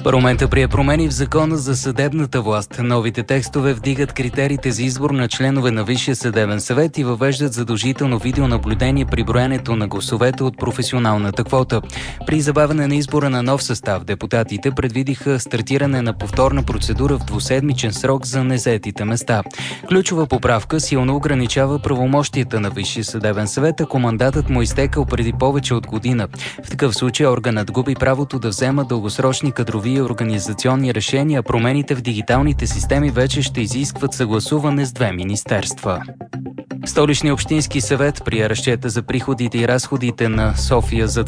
Парламентът прие промени в Закона за съдебната власт. Новите текстове вдигат критериите за избор на членове на Висшия съдебен съвет и въвеждат задължително видеонаблюдение при броенето на гласовете от професионалната квота. При забавяне на избора на нов състав, депутатите предвидиха стартиране на повторна процедура в двуседмичен срок за незаетите места. Ключова поправка силно ограничава правомощията на Висшия съдебен съвет, ако мандатът му изтекал преди повече от година. В такъв случай органът губи правото да взема дългосрочни кадрови и организационни решения, промените в дигиталните системи вече ще изискват съгласуване с 2 министерства. Столичният общински съвет прие разчета за приходите и разходите на София за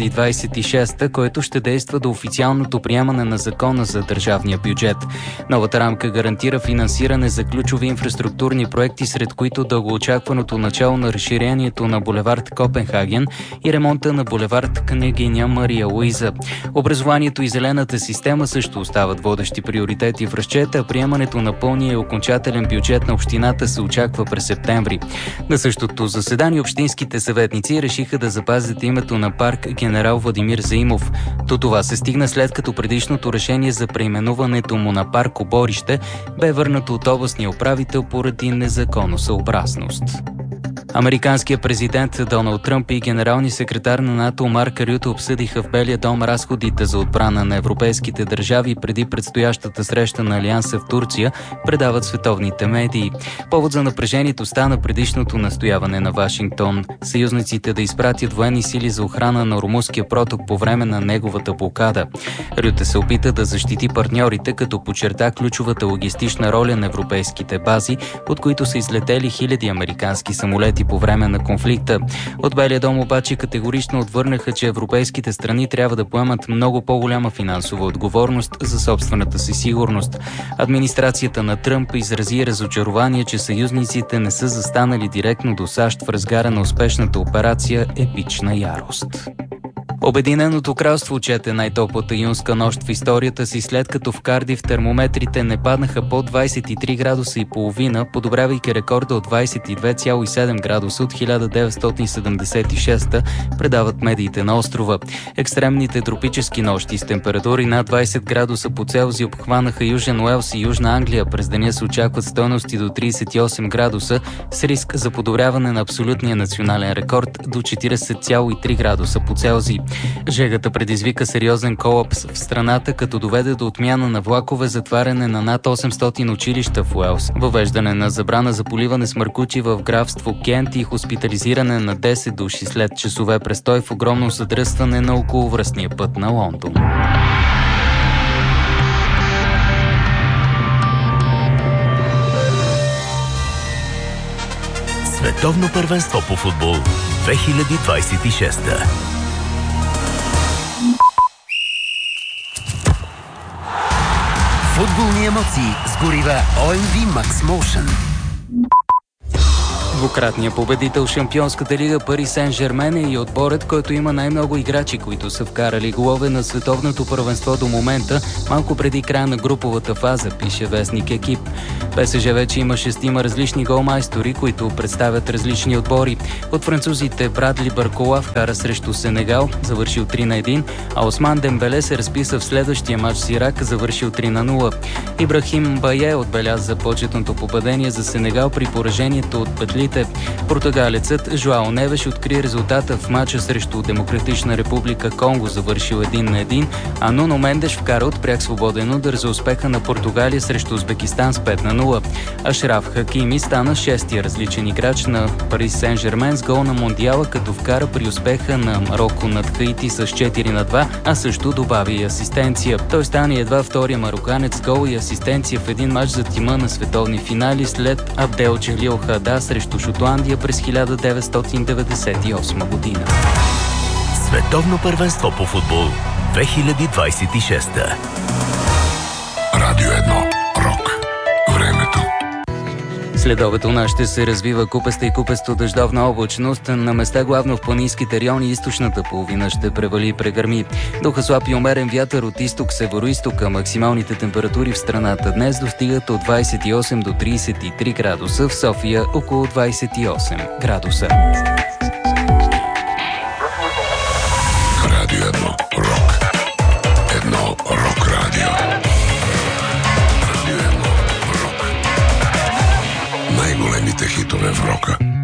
2026, който ще действа до официалното приемане на Закона за държавния бюджет. Новата рамка гарантира финансиране за ключови инфраструктурни проекти, сред които дългоочакваното начало на разширението на булевард Копенхаген и ремонта на булевард Княгиня Мария Луиза. Образованието и зелената система също остават водещи приоритети в разчета, а приемането на пълния и окончателен бюджет на общината се очаква през септември. На същото заседание общинските съветници решиха да запазят името на парк Генерал Владимир Заимов. До това се стигна след като предишното решение за преименуването му на парк Оборище бе върнато от областния управител поради незаконосъобразност. Американският президент Доналд Тръмп и генерални секретар на НАТО Марк Рюте обсъдиха в Белия дом разходите за отбрана на европейските държави преди предстоящата среща на Алианса в Турция, предават световните медии. Повод за напрежението стана предишното настояване на Вашингтон съюзниците да изпратят военни сили за охрана на Ормузския проток по време на неговата блокада. Рюте се опита да защити партньорите, като подчерта ключовата логистична роля на европейските бази, от които са излетели хиляди американски самолети по време на конфликта. От Белия дом обаче категорично отвърнаха, че европейските страни трябва да поемат много по-голяма финансова отговорност за собствената си сигурност. Администрацията на Тръмп изрази разочарование, че съюзниците не са застанали директно до САЩ в разгара на успешната операция Епична ярост. Обединеното кралство чете най-топлата юнска нощ в историята си, след като в Кардиф термометрите не паднаха под 23 градуса и половина, подобрявайки рекорда от 22,7 градуса от 1976, предават медиите на острова. Екстремните тропически нощи с температури над 20 градуса по Целзий обхванаха Южен Уелс и Южна Англия. През деня се очакват стойности до 38 градуса с риск за подобряване на абсолютния национален рекорд до 40,3 градуса по Целзий. Жегата предизвика сериозен колапс в страната, като доведе до отмяна на влакове, затваряне на над 800 училища в Уелс, въвеждане на забрана за поливане с мъркучи в графство Кент и хоспитализиране на 10 души след часове престой в огромно задръстване на околовръстния път на Лондон. Световно първенство по футбол 2026. Футболни емоции с горива OMV Max Motion. Двукратният победител в Шампионската лига Пари Сен-Жермен е и отборът, който има най-много играчи, които са вкарали голове на световното първенство до момента, малко преди края на груповата фаза, пише вестник Екип. ПСЖ вече има 6 различни голмайстори, които представят различни отбори. От французите Брадли Баркола вкара срещу Сенегал, завършил 3-1, а Осман Дембеле се разписа в следващия матч с Ирак, завършил 3-0. Ибрахим Бае отбеляза почетното попадение за Сенегал при поражението от петлите. Португалецът Жоао Невеш откри резултата в матча срещу Демократична република Конго, завършил 1-1, а Нуно Мендеш вкара от пряк свободен удар за успеха на Португалия срещу Узбекистан с 5-0. Ашраф Хакими стана шестия различен играч на Пари Сен-Жермен с гол на Мондиала, като вкара при успеха на Мароко над Хаити с 4-2, а също добави и асистенция. Той стана едва втория мароканец с гол и асистенция в един матч за тима на световни финали след Абдел Джалил Хада срещу Шотландия през 1998 година. Световно първенство по футбол 2026. Радио 1. Рок. Времето. Следобед у нас ще се развива купеста и купесто дъждовна облачност. На места главно в планинските райони източната половина ще превали и прегърми. Духа слаб и умерен вятър от изток-североизтока. Максималните температури в страната днес достигат от 28 до 33 градуса, в София около 28 градуса. Радио 1. Рок. Едно рок радио. в рока.